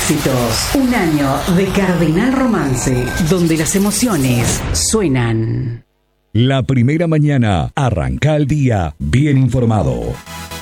éxitos. Un año de Cardinal Romance, donde las emociones suenan. La primera mañana, arranca el día bien informado.